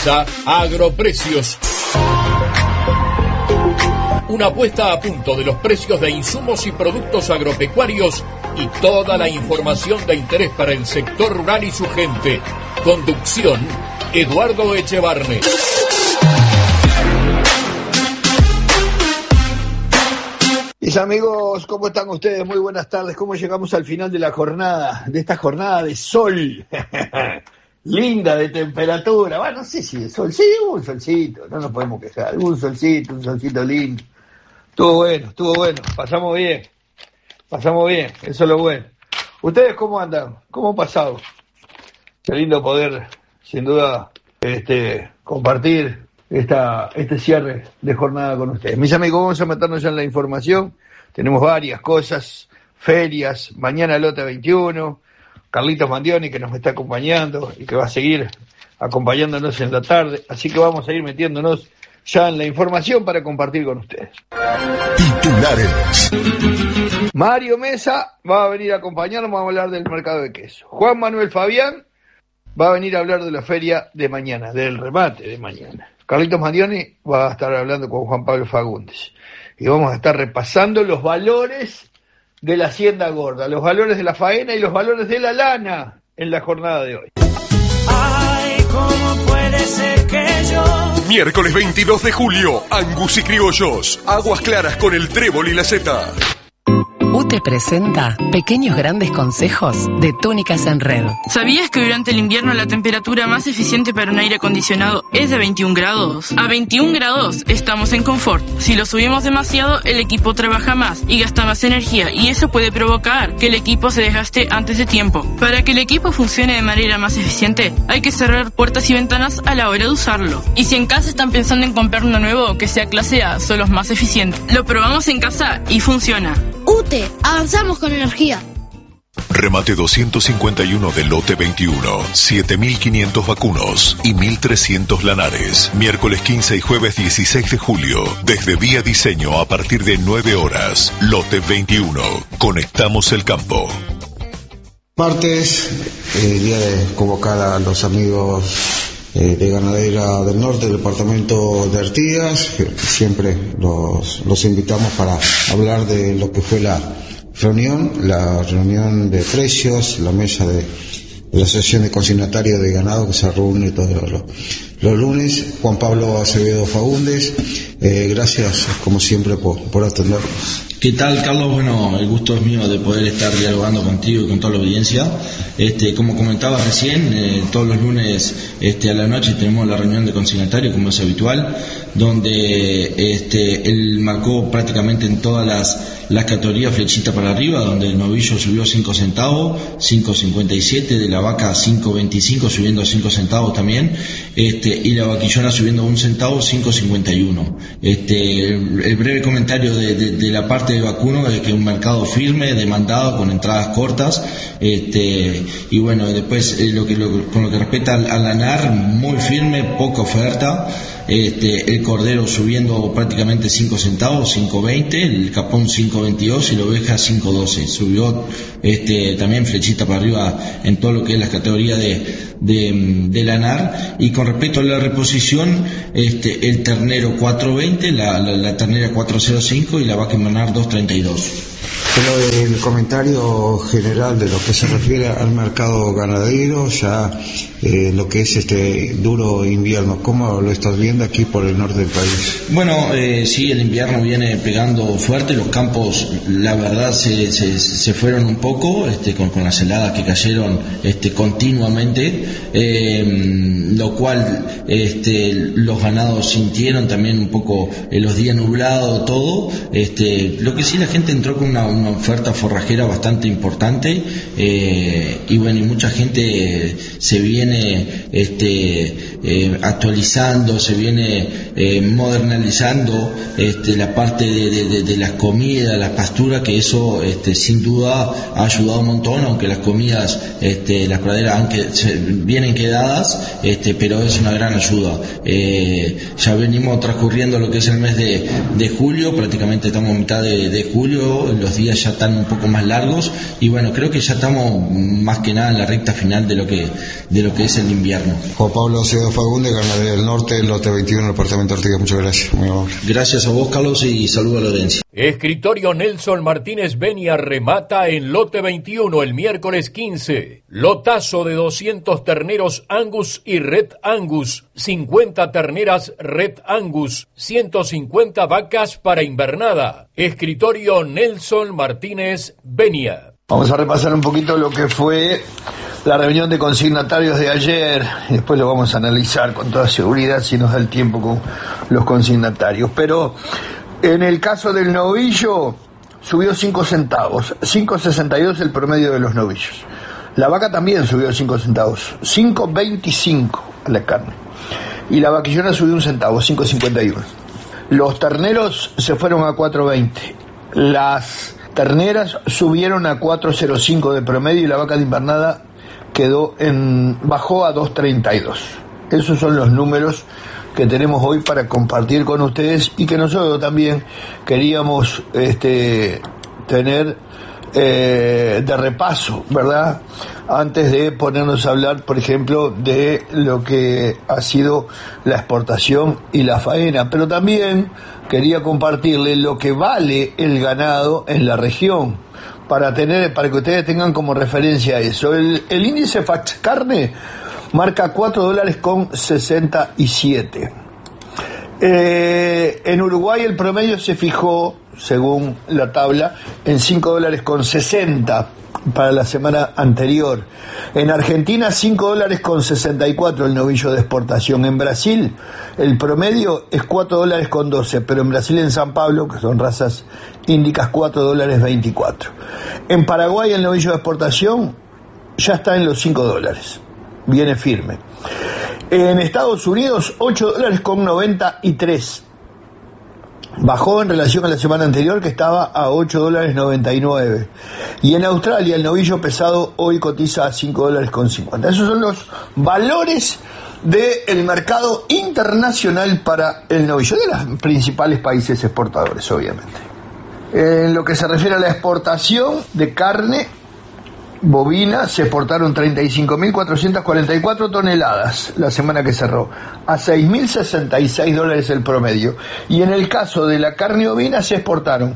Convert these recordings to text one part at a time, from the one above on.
Mesa Agroprecios. Una puesta a punto de los precios de insumos y productos agropecuarios y toda la información de interés para el sector rural y su gente. Conducción, Eduardo Echevarne. Mis amigos, ¿cómo están ustedes? Muy buenas tardes. ¿Cómo llegamos al final de la jornada, de esta jornada de sol? Linda de temperatura. Bueno, no sé si de sol. Sí, un solcito, no nos podemos quejar. Un solcito lindo. Estuvo bueno. Pasamos bien, eso es lo bueno. ¿Ustedes cómo andan? ¿Cómo han pasado? Qué lindo poder, sin duda, compartir este cierre de jornada con ustedes. Mis amigos, vamos a meternos ya en la información. Tenemos varias cosas, ferias, mañana Lote 21, Carlitos Mandioni que nos está acompañando y que va a seguir acompañándonos en la tarde, así que vamos a ir metiéndonos ya en la información para compartir con ustedes. Titulares. Mario Mesa va a venir a acompañarnos, vamos a hablar del mercado de queso. Juan Manuel Fabián va a venir a hablar de la feria de mañana, del remate de mañana. Carlitos Mandioni va a estar hablando con Juan Pablo Fagundes. Y vamos a estar repasando los valores de la hacienda gorda, los valores de la faena y los valores de la lana en la jornada de hoy. Ay, ¿cómo puede ser que yo? Miércoles 22 de julio, Angus y Criollos. Aguas Claras con el trébol y la seta. UTE presenta Pequeños Grandes Consejos de Túnicas en Red. ¿Sabías que durante el invierno la temperatura más eficiente para un aire acondicionado es de 21 grados? A 21 grados estamos en confort. Si lo subimos demasiado, el equipo trabaja más y gasta más energía, y eso puede provocar que el equipo se desgaste antes de tiempo. Para que el equipo funcione de manera más eficiente, hay que cerrar puertas y ventanas a la hora de usarlo. Y si en casa están pensando en comprar uno nuevo que sea clase A, son los más eficientes. Lo probamos en casa y funciona. UTE, avanzamos con energía. Remate 251 del lote 21, 7.500 vacunos y 1.300 lanares. Miércoles 15 y jueves 16 de julio, desde Vía Diseño a partir de 9 horas. Lote 21, conectamos el campo. Martes, día de convocar a los amigos de Ganadera del Norte, del departamento de Artigas. Siempre los invitamos para hablar de lo que fue la reunión de precios, la mesa de la Asociación de Consignatarios de Ganado que se reúne todos los lunes. Juan Pablo Acevedo Fagundes, gracias como siempre por atendernos. ¿Qué tal, Carlos? Bueno, el gusto es mío de poder estar dialogando contigo y con toda la audiencia. Como comentaba recién, todos los lunes a la noche tenemos la reunión de consignatario, como es habitual, donde él marcó prácticamente en todas las categorías flechita para arriba, donde el novillo subió 5 centavos, 5.57, de la vaca 5.25 subiendo 5 centavos también, y la vaquillona subiendo 1 centavo, 5.51. El breve comentario de la parte de vacuno, que es un mercado firme, demandado, con entradas cortas, y bueno, después con lo que respecta al lanar, muy firme, poca oferta. El cordero subiendo prácticamente 5 centavos, 5.20, el capón 5.22 y la oveja 5.12. Subió también flechita para arriba en todo lo que es la categoría de lanar. Y con respecto a la reposición, el ternero 4.20, la ternera 4.05 y la vaca invernal 2.32. Pero el comentario general de lo que se refiere al mercado ganadero, ya lo que es este duro invierno, ¿cómo lo estás viendo aquí por el norte del país? Bueno, sí, el invierno viene pegando fuerte, los campos la verdad se fueron un poco con las heladas que cayeron continuamente, lo cual los ganados sintieron también un poco los días nublados, todo, lo que sí, la gente entró con una oferta forrajera bastante importante, y bueno, y mucha gente se viene actualizando, se viene modernizando la parte de las comidas, las pasturas, que eso sin duda ha ayudado un montón, aunque las comidas, las praderas vienen quedadas, pero verdad es una gran ayuda. Ya venimos transcurriendo lo que es el mes de julio, prácticamente estamos a mitad de julio, los días ya están un poco más largos y bueno, creo que ya estamos más que nada en la recta final de lo que es el invierno. Juan Pablo Acevedo Fagundes, Ganadería del Norte, lote 21, departamento de Artigas. Muchas gracias. Muy amable. Gracias a vos, Carlos, y saludo a la audiencia. Escritorio Nelson Martínez Benia remata en lote 21 el miércoles 15. Lotazo de 200 terneros Angus y Red Angus, 50 terneras Red Angus, 150 vacas para invernada. Escritorio Nelson Martínez Benia. Vamos a repasar un poquito lo que fue la reunión de consignatarios de ayer, y después lo vamos a analizar con toda seguridad si nos da el tiempo con los consignatarios. Pero en el caso del novillo, subió 5 centavos, 5.62 el promedio de los novillos. La vaca también subió 5 centavos, 5.25 la carne. Y la vaquillona subió 1 centavo, 5.51. Los terneros se fueron a 4.20. Las terneras subieron a 4.05 de promedio y la vaca de invernada bajó a 2.32. Esos son los números que tenemos hoy para compartir con ustedes y que nosotros también queríamos tener de repaso, ¿verdad? Antes de ponernos a hablar, por ejemplo, de lo que ha sido la exportación y la faena, pero también quería compartirles lo que vale el ganado en la región para que ustedes tengan como referencia eso. El índice FACS Carne marca $4.67. En Uruguay el promedio se fijó, según la tabla, en $5.60 para la semana anterior. En Argentina $5.64 el novillo de exportación. En Brasil el promedio es $4.12, pero en Brasil, en San Pablo, que son razas índicas, $4.24. En Paraguay el novillo de exportación ya está en los $5. Viene firme. En Estados Unidos, $8.93. Bajó en relación a la semana anterior, que estaba a $8.99. Y en Australia, el novillo pesado hoy cotiza a $5.50. Esos son los valores del mercado internacional para el novillo, de los principales países exportadores, obviamente. En lo que se refiere a la exportación de carne bovina, se exportaron 35.444 toneladas la semana que cerró, a $6.066 el promedio. Y en el caso de la carne ovina se exportaron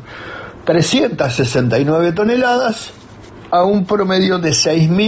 369 toneladas a un promedio de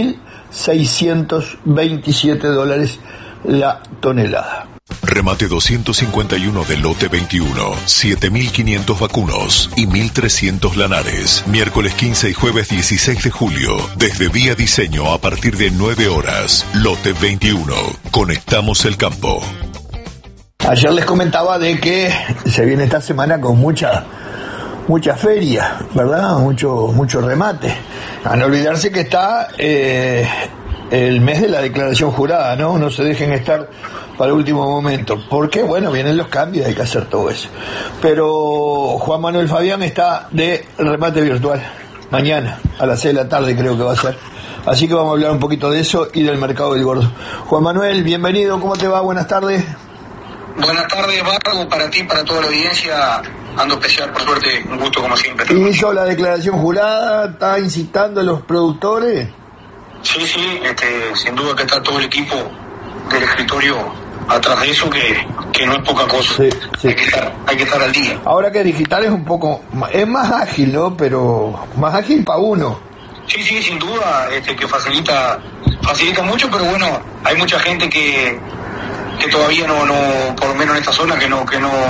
$6.627 la tonelada. Remate 251 del lote 21, 7.500 vacunos y 1.300 lanares. Miércoles 15 y jueves 16 de julio, desde Vía Diseño a partir de 9 horas. Lote 21, conectamos el campo. Ayer les comentaba de que se viene esta semana con mucha feria, ¿verdad? Mucho remate. A no olvidarse que está el mes de la declaración jurada, ¿no? No se dejen estar para el último momento, porque bueno, vienen los cambios, hay que hacer todo eso. Pero Juan Manuel Fabián está de remate virtual mañana a las 6 de la tarde, creo que va a ser. Así que vamos a hablar un poquito de eso y del mercado del gordo. Juan Manuel, bienvenido, ¿cómo te va? Buenas tardes. Buenas tardes, Barro, para ti, para toda la audiencia. Ando especial, por suerte, un gusto como siempre. ¿Hizo la declaración jurada? ¿Está incitando a los productores? Sí, sin duda que está todo el equipo del escritorio atrás de eso, que no es poca cosa. Sí. Hay que estar al día. Ahora que digital es es más ágil, ¿no? Pero más ágil para uno. Sí, sin duda, que facilita mucho, pero bueno, hay mucha gente que todavía no, por lo menos en esta zona, que no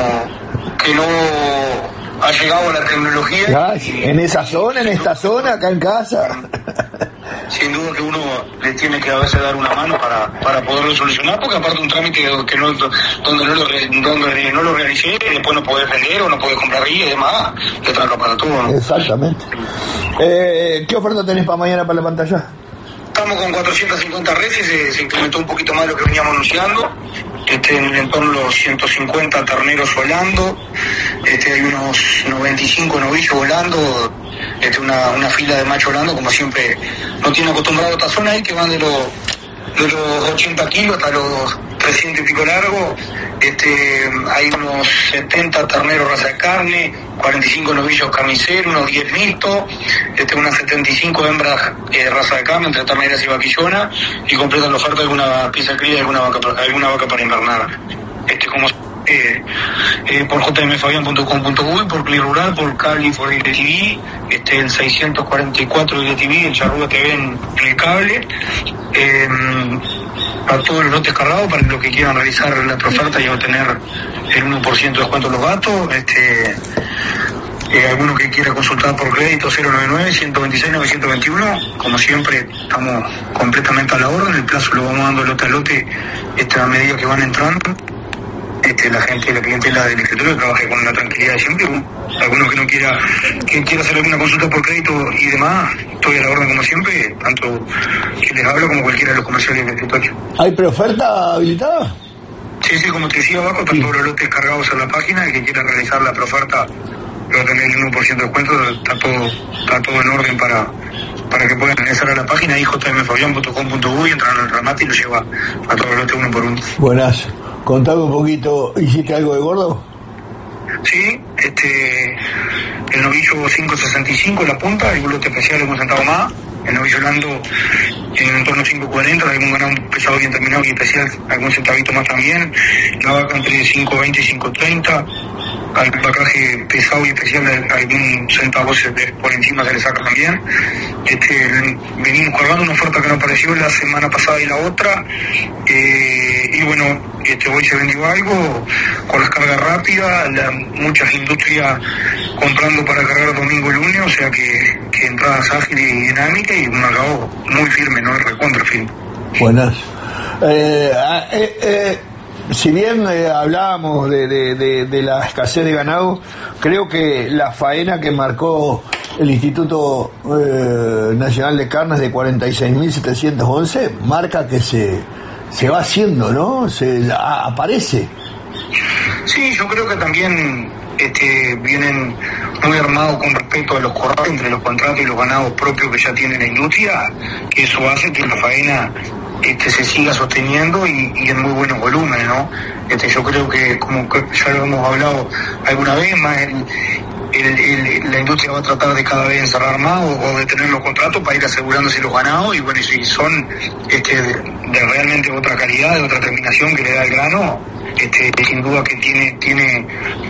ha llegado a la tecnología. En esta zona, acá en casa. Sin duda que uno le tiene que a veces dar una mano para poderlo solucionar, porque aparte un trámite que donde no lo realicé, después no podés vender o no podés comprar y demás, te tranca para todo, ¿no? Exactamente. ¿Qué oferta tenés para mañana para la pantalla? Estamos con 450 reses, se incrementó un poquito más de lo que veníamos anunciando, en torno a los 150 terneros volando, hay unos 95 novillos volando, una fila de machos volando, como siempre no tiene acostumbrado a esta zona ahí, que van de los 80 kilos hasta los 300 y pico largo, hay unos 70 terneros raza de carne, 45 novillos carniceros, unos 10 mixtos, unas 75 hembras raza de carne, entre terneras y vaquillona, y completan la oferta de alguna pieza de cría y alguna vaca para invernar. Como por jmfabian.com.uy, por Click Rural, por cable y por DirecTV, el 644 de DirecTV, el Charrúa TV en el cable, a todos los lotes cargados para los que quieran realizar la proferta y obtener el 1% de descuento en los gastos. Alguno que quiera consultar por crédito, 099-126-921, como siempre estamos completamente a la orden, el plazo lo vamos dando lote a lote a medida que van entrando. La gente, la clientela del escritorio trabaje con la tranquilidad de siempre. Alguno que quiera hacer alguna consulta por crédito y demás, estoy a la orden como siempre, tanto que les hablo como cualquiera de los comerciales del escritorio. ¿Hay preoferta habilitada? Sí, como te decía abajo, están todos los lotes cargados en la página. El que quiera realizar la proferta va a tener el 1% de descuento. Está todo en orden para que puedan ingresar a la página jmfabian.com.uy, entran al remate y lo lleva a todos los lotes uno por uno. Buenas. Contame un poquito, ¿hiciste algo de gordo? Sí, el novillo 565, la punta, hay un lote especial de un centavo más, el novillo Lando en el entorno 540, algún ganado pesado bien terminado y especial, algún centavito más también, la vaca entre 520 y 530, al pacaje pesado y especial algún centavo por encima se le saca también. Venimos cargando una oferta que nos apareció la semana pasada y la otra, y bueno, hoy se vendió algo con las cargas rápidas, muchas industrias comprando para cargar domingo y lunes, o sea que entradas ágiles y dinámicas y un mercado muy firme, no es recontra firme. Buenas. Si bien hablábamos de la escasez de ganado, creo que la faena que marcó el Instituto Nacional de Carnes de 46.711 marca que se va haciendo, ¿no? Aparece. Sí, yo creo que también vienen muy armados con respecto a los corrales entre los contratos y los ganados propios que ya tiene la industria, que eso hace que la faena se siga sosteniendo y en muy buenos volúmenes, ¿no? Yo creo que, como ya lo hemos hablado alguna vez, más la industria va a tratar de cada vez encerrar más o de tener los contratos para ir asegurándose los ganados, y bueno, si son de realmente otra calidad, de otra terminación que le da el grano, sin duda que tiene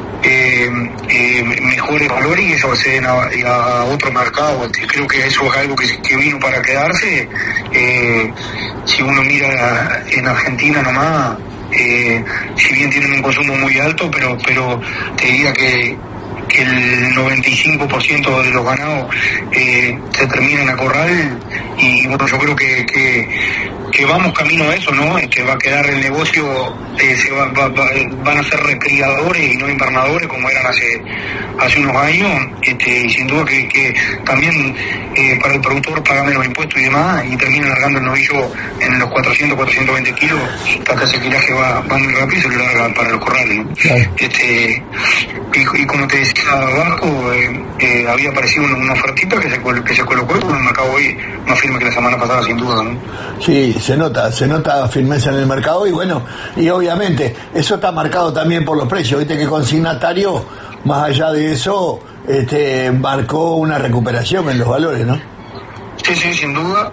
mejores valores y eso acceden a otro mercado. Creo que eso es algo que vino para quedarse. Si uno mira en Argentina nomás, si bien tienen un consumo muy alto, pero te diría que el 95% de los ganados se terminan a corral, y bueno, yo creo que vamos camino a eso, ¿no? Va a quedar el negocio, van a ser recriadores y no invernadores como eran hace unos años, y sin duda que también para el productor paga menos impuestos y demás, y termina largando el novillo en los 420 kilos, hasta ese kilaje va muy rápido y se lo larga para los corrales, ¿no? Claro. Y como te decía abajo, había aparecido una ofertita que se colocó en un mercado hoy más firme que la semana pasada, sin duda, ¿no? Sí, se nota firmeza en el mercado, y bueno, y obviamente eso está marcado también por los precios. Viste que Consignatario, más allá de eso, marcó una recuperación en los valores, ¿no? Sí, sin duda.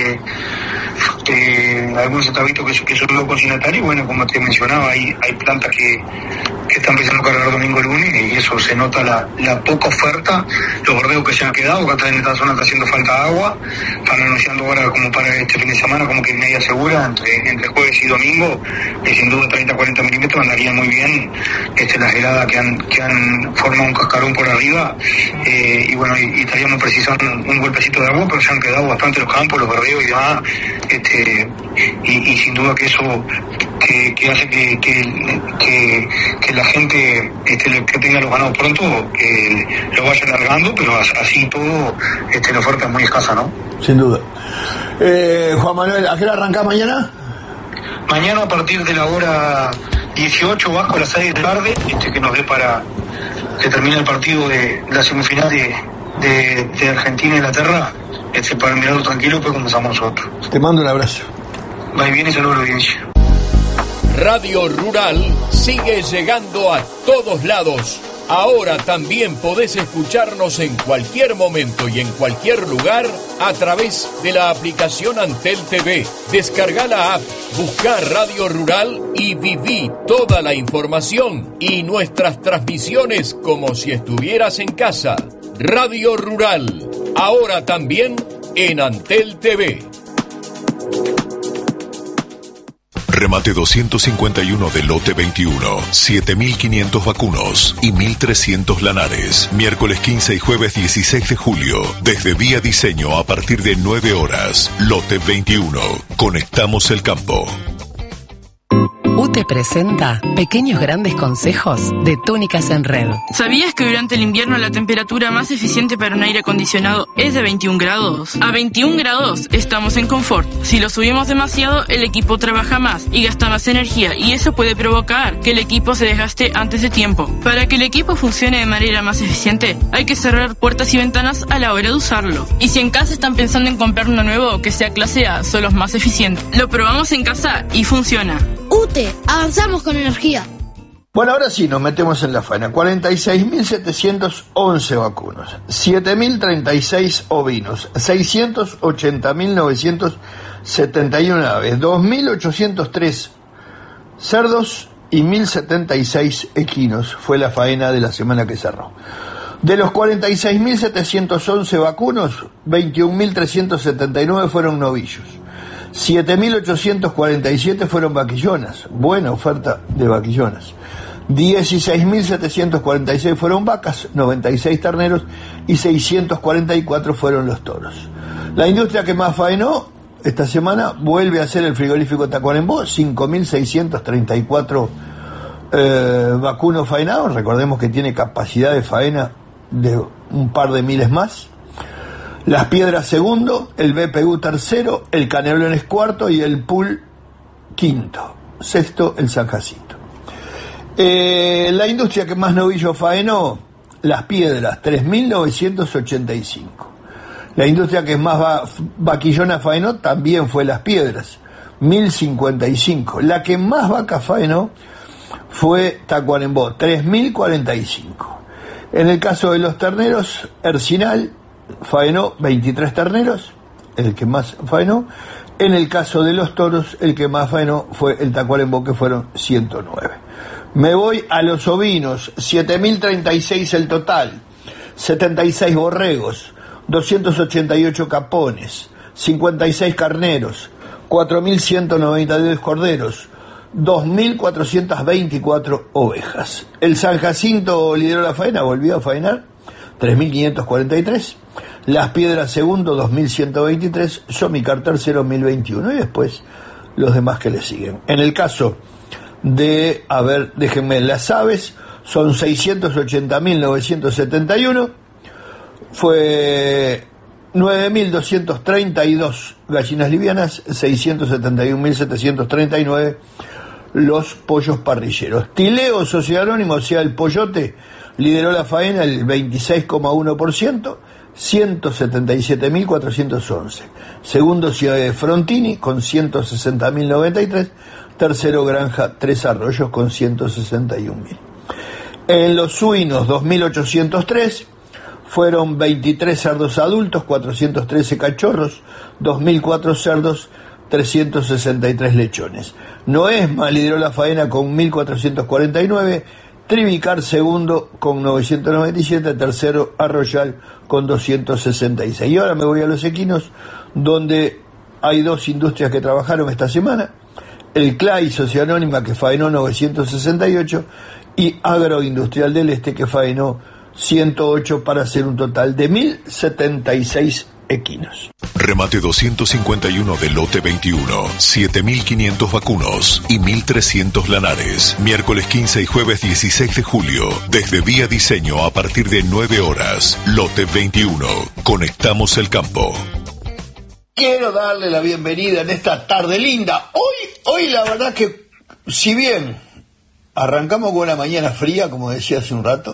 Algún centavito que son consignatarios, bueno, como te mencionaba, hay plantas que están empezando a cargar domingo y lunes, y eso se nota la poca oferta, los bordeos que se han quedado, que acá en esta zona está haciendo falta agua, están anunciando ahora como para este fin de semana como que media segura, entre jueves y domingo, sin duda 30-40 milímetros andaría muy bien, las heladas que han formado un cascarón por arriba, y bueno, y estaríamos precisando un golpecito de agua, pero se han quedado bastante los campos, los bordeos y demás, y sin duda que eso que hace que la gente que tenga los ganados pronto lo vaya alargando, pero así todo la oferta es muy escasa, ¿no? Sin duda. Juan Manuel, ¿a qué hora arrancás mañana? Mañana a partir de la hora 18 bajo a las 6 de la tarde, que nos dé para que termine el partido de la semifinal de Argentina e Inglaterra, para mirarlo tranquilo, pues comenzamos nosotros. Te mando un abrazo. Va bien y saludos a la audiencia. Radio Rural sigue llegando a todos lados. Ahora también podés escucharnos en cualquier momento y en cualquier lugar a través de la aplicación Antel TV. Descarga la app, buscá Radio Rural y viví toda la información y nuestras transmisiones como si estuvieras en casa. Radio Rural, ahora también en Antel TV. Remate 251 de lote 21, 7.500 vacunos y 1.300 lanares. Miércoles 15 y jueves 16 de julio, desde Vía Diseño a partir de 9 horas. Lote 21. Conectamos el campo. UTE presenta Pequeños Grandes Consejos de Túnicas en Red. ¿Sabías que durante el invierno la temperatura más eficiente para un aire acondicionado es de 21 grados? A 21 grados estamos en confort. Si lo subimos demasiado, el equipo trabaja más y gasta más energía, y eso puede provocar que el equipo se desgaste antes de tiempo. Para que el equipo funcione de manera más eficiente, hay que cerrar puertas y ventanas a la hora de usarlo. Y si en casa están pensando en comprar uno nuevo que sea clase A, son los más eficientes. Lo probamos en casa y funciona. UTE, avanzamos con energía. Bueno, ahora sí, nos metemos en la faena. 46.711 vacunos, 7.036 ovinos, 680.971 aves, 2.803 cerdos y 1.076 equinos. Fue la faena de la semana que cerró. De los 46.711 vacunos, 21.379 fueron novillos. 7.847 fueron vaquillonas, buena oferta de vaquillonas. 16.746 fueron vacas, 96 terneros y 644 fueron los toros. La industria que más faenó esta semana vuelve a ser el frigorífico Tacuarembó, 5.634 vacunos faenados. Recordemos que tiene capacidad de faena de un par de miles más. Las Piedras segundo, el BPU tercero, el Canelones cuarto y el Pool quinto. Sexto, el San Jacinto. La industria que más novillo faenó, Las Piedras, 3.985. La industria que más vaquillona faenó también fue Las Piedras, 1.055. La que más vaca faenó fue Tacuarembó, 3.045. En el caso de los terneros, Ercinal faenó 23 terneros, el que más faenó. En el caso de los toros, el que más faenó fue el Tacuarembó, que fueron 109. Me voy a los ovinos, 7.036 el total, 76 borregos, 288 capones, 56 carneros, 4.192 corderos, 2.424 ovejas. El San Jacinto lideró la faena, volvió a faenar, 3.543, Las Piedras segundo, 2.123, Somicar tercero, 1.021, y después los demás que le siguen. En el caso de, déjenme, las aves, son 680.971, fue 9.232 gallinas livianas, 671.739 los pollos parrilleros. Tileo Sociedad Anónima, o sea, el Pollote, lideró la faena el 26,1%, 177.411. Segundo, Ciudad de Frontini, con 160.093. Tercero, Granja Tres Arroyos, con 161.000. En los suinos, 2.803, fueron 23 cerdos adultos, 413 cachorros, 2.004 cerdos, 363 lechones. Noesma lideró la faena con 1.449, Trivicar segundo con 997, tercero Arroyal con 266. Y ahora me voy a los equinos, donde hay dos industrias que trabajaron esta semana: el CLAI Sociedad Anónima, que faenó 968, y Agroindustrial del Este, que faenó 108, para hacer un total de 1.076 equinos. Remate 251 de lote 21, 7.500 vacunos y 1.300 lanares. Miércoles 15 y jueves 16 de julio, desde Vía Diseño a partir de 9 horas. Lote 21. Conectamos el campo. Quiero darle la bienvenida en esta tarde linda. Hoy la verdad que, si bien arrancamos con una mañana fría, como decía hace un rato,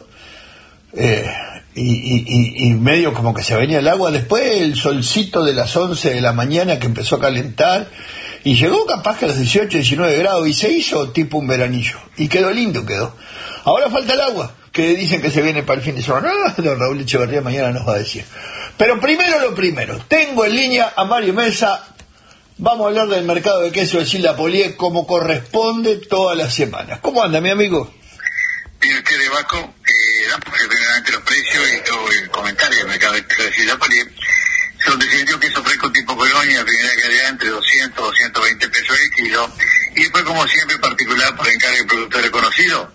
y medio como que se venía el agua, después el solcito de las 11 de la mañana que empezó a calentar, Y llegó capaz que a los 18, 19 grados y se hizo tipo un veranillo. Y quedó lindo, quedó. Ahora falta el agua, que dicen que se viene para el fin de semana. Don Raúl Echeverría mañana nos va a decir. Pero primero lo primero. Tengo en línea a Mario Mesa. Vamos a hablar del mercado de queso de Silda Polié como corresponde todas las semanas. ¿Cómo anda, mi amigo? Bien, usted de Vasco, damos primeramente los precios y todo el comentario del mercado de queso de Silda Polié. Son decidió queso fresco tipo Colonia, primera calidad, entre 200 y 220 pesos el kilo. Y después, como siempre, particular por encargo del productor reconocido,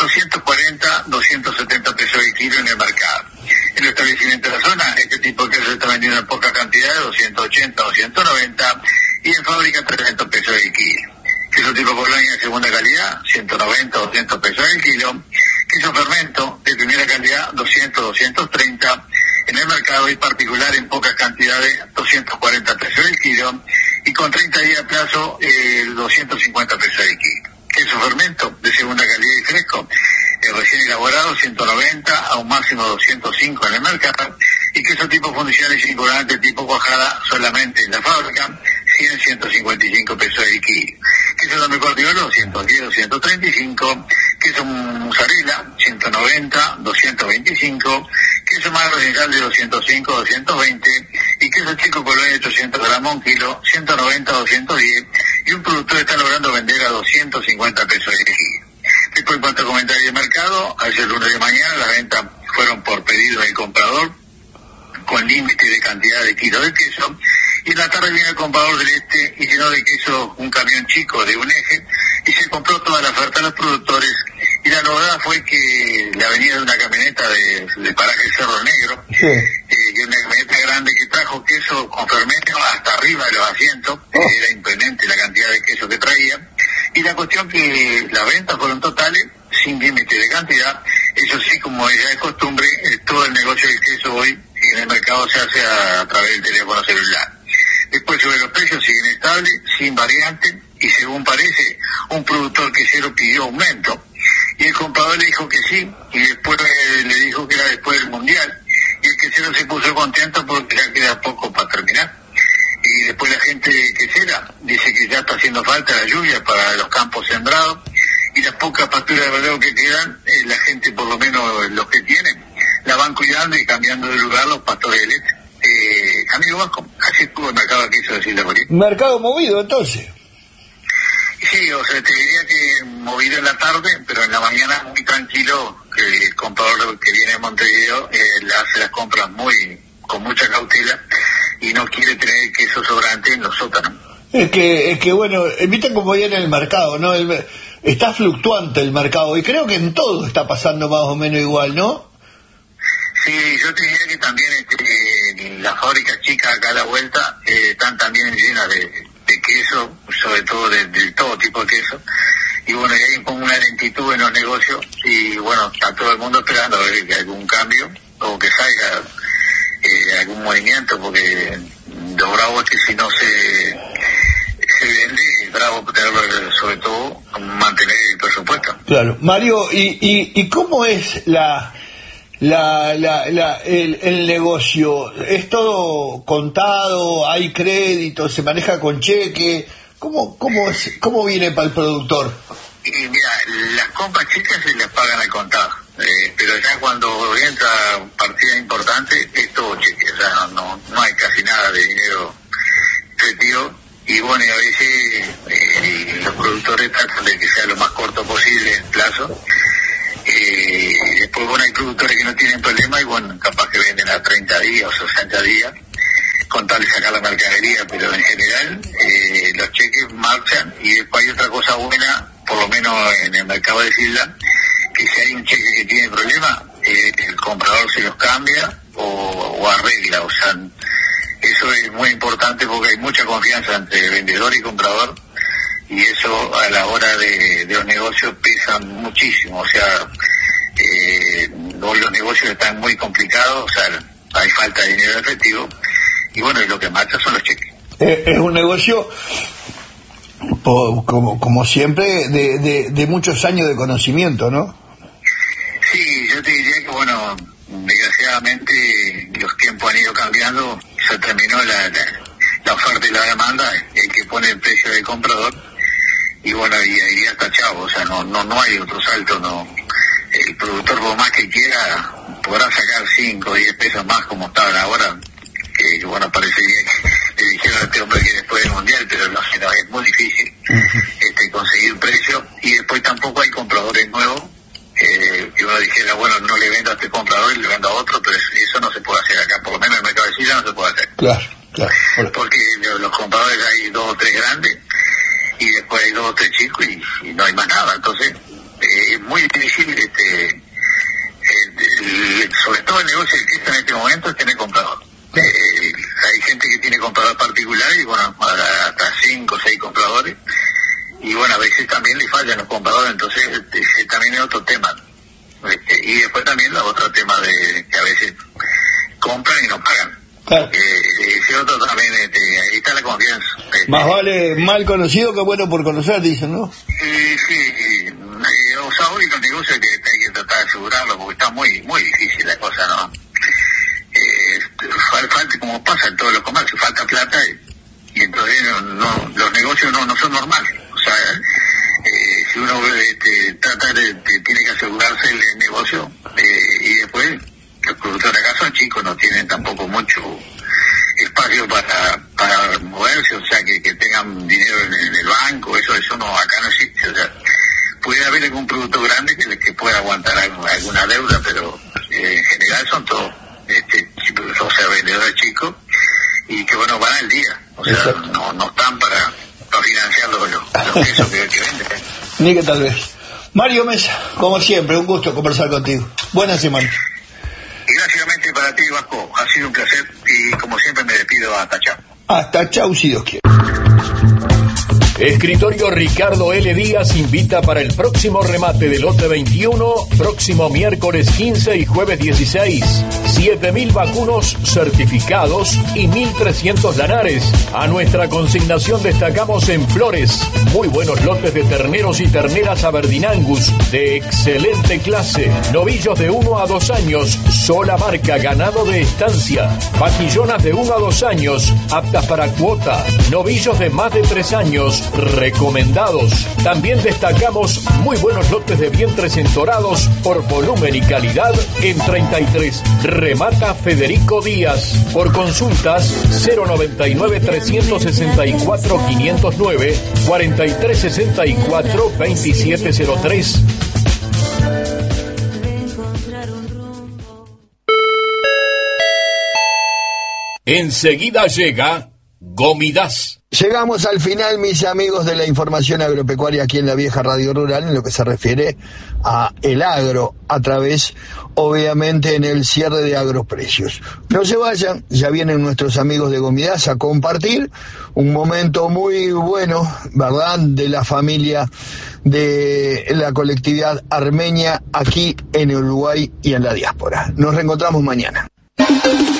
240, 270 pesos el kilo en el mercado. En el establecimiento de la zona, este tipo de queso se está vendiendo en poca cantidad, 280, 290, y en fábrica 300 pesos el kilo. Queso tipo Colonia de segunda calidad, 190, 200 pesos el kilo. Queso fermento de primera calidad, 200, 230. En el mercado y particular en pocas cantidades, 240 pesos el kilo. Y con 30 días de plazo, 250 pesos el kilo. Queso fermento de segunda calidad y fresco, recién elaborado, 190 a un máximo 205 en el mercado. Y queso tipo fundiciones y colorante tipo cuajada solamente en la fábrica, 100, 155 pesos el kilo. Queso doble cortiolo, 110, 235. Queso mozzarella, 190, 225. Queso magro de 205, 220. Y queso chico Colonia, 800 gramos, un kilo, 190, 210. Y un productor está logrando vender a 250 pesos el kilo. Después, en cuanto a comentarios de mercado, ayer lunes de mañana las ventas fueron por pedido del comprador, con límite de cantidad de kilos de queso. Y en la tarde viene el comprador del este y llenó de queso un camión chico de un eje y se compró toda la oferta a los productores. Y la novedad fue que la venida de una camioneta de paraje Cerro Negro, que una camioneta grande que trajo queso con fermento hasta arriba de los asientos, era imponente la cantidad de queso que traía. Y la cuestión que las ventas fueron totales, sin límite de cantidad. Eso sí, como ya es costumbre, todo el negocio del queso hoy en el mercado se hace a través del teléfono celular. Después, sobre los precios, siguen estables, sin variante, y según parece, un productor quesero pidió aumento. Y el comprador le dijo que sí, y después le dijo que era después del Mundial. Y el quesero se puso contento porque ya queda poco para terminar. Y después la gente quesera dice que ya está haciendo falta la lluvia para los campos sembrados. Y las pocas pasturas de verdeo que quedan, la gente, por lo menos los que tienen, la van cuidando y cambiando de lugar los pastores de leche. Amigo Vasco, así estuvo el mercado de queso de Silda Polié. Mercado movido, entonces. Sí, o sea, te diría que movido en la tarde, pero en la mañana muy tranquilo. El comprador que viene de Montevideo hace las compras con mucha cautela y no quiere tener queso sobrante en los sótanos. Es que bueno, viste cómo viene el mercado, ¿no? Está fluctuante el mercado y creo que en todo está pasando más o menos igual, ¿no? Sí, yo te diría que también las fábricas chicas acá a la vuelta están también llenas de queso, sobre todo de todo tipo de queso. Y bueno, y hay como una lentitud en los negocios y bueno, está todo el mundo esperando a ver que algún cambio o que salga algún movimiento, porque lo bravo es que si no se vende, es bravo tenerlo, sobre todo mantener el presupuesto. Claro. Mario, ¿y cómo es el negocio? ¿Es todo contado? ¿Hay crédito? ¿Se maneja con cheque? ¿Cómo viene para el productor? Mira, las compras chicas se las pagan al contado, pero ya cuando entra partida importante es todo cheque, o sea, no hay casi nada de dinero efectivo. Y bueno, y a veces los productores tratan de que sea lo más corto posible el plazo. Después, bueno, hay productores que no tienen problema y bueno, capaz que venden a 30 días o 60 días con tal de sacar la mercadería, pero en general los cheques marchan. Y después hay otra cosa buena, por lo menos en el mercado de Silda, que si hay un cheque que tiene problema, el comprador se los cambia o arregla, o sea, eso es muy importante porque hay mucha confianza entre vendedor y comprador y eso a la hora de los negocios pesa muchísimo, o sea, hoy los negocios están muy complicados, o sea, hay falta de dinero efectivo y bueno, y lo que marcha son los cheques. Es un negocio, como siempre, de muchos años de conocimiento, ¿no? Sí, yo te diría que bueno, desgraciadamente los tiempos han ido cambiando, se terminó la la oferta y la demanda, el que pone el precio del comprador, y bueno, y ahí está chavo, o sea, no hay otro salto, no. El productor, por más que quiera, podrá sacar 5 o 10 pesos más como estaban ahora, que bueno, parecería que le dijeron a este hombre que después del mundial, pero no, es muy difícil conseguir precio, y después tampoco hay compradores nuevos, que uno dijera, bueno, no le vendo a este comprador y le vendo a otro, pero eso no se puede hacer acá, por lo menos en el mercado de Silla no se puede hacer. Claro. Porque los compradores hay 2 o 3 grandes, y después hay 2 o 3 chicos, y no hay más nada, entonces es muy difícil, sobre todo el negocio que existe en este momento es tener comprador. Hay gente que tiene comprador particular y bueno, hasta 5 o 6 compradores, y bueno, a veces también le fallan los compradores, entonces también es otro tema. Y después también la otro tema de que a veces compran y no pagan. Claro. Ese otro también, ahí está la confianza. Más vale mal conocido que bueno por conocer, dicen, ¿no? Sí. O sea, hoy los negocios que hay que tratar de asegurarlo, porque está muy difícil la cosa, ¿no? Falta, como pasa en todos los comercios, falta plata, y entonces los negocios no son normales. O sea, si uno trata tiene que asegurarse el negocio, y después los productores acá son chicos, no tienen tampoco mucho espacio para moverse, o sea, que tengan dinero en el banco, eso no, acá no existe. O sea, puede haber algún producto grande que pueda aguantar alguna deuda, pero en general son todos vendedores chicos, y que bueno, van al día, o sea, no están para financiar los quesos que venden. Ni que tal vez. Mario Mesa, como siempre, un gusto conversar contigo. Buena semana. Y gracias para ti, Vasco, ha sido un placer, y como siempre me despido, hasta chao. Hasta chau, si Dios quiere. Escritorio Ricardo L. Díaz invita para el próximo remate del lote 21, próximo miércoles 15 y jueves 16. 7.000 vacunos certificados y 1.300 lanares. A nuestra consignación destacamos en Flores muy buenos lotes de terneros y terneras Aberdeen Angus de excelente clase. Novillos de 1 a 2 años, sola marca, ganado de estancia. Vaquillonas de 1 a 2 años, aptas para cuota. Novillos de más de 3 años, recomendados. También destacamos muy buenos lotes de vientres entorados por volumen y calidad en 33. Remata Federico Díaz. Por consultas 099-364-509, 4364-2703. Enseguida llega Gomidas. Llegamos al final, mis amigos, de la información agropecuaria aquí en la vieja Radio Rural, en lo que se refiere a el agro, a través, obviamente, en el cierre de Agroprecios. No se vayan, ya vienen nuestros amigos de Gomidas a compartir un momento muy bueno, ¿verdad?, de la familia de la colectividad armenia aquí en Uruguay y en la diáspora. Nos reencontramos mañana.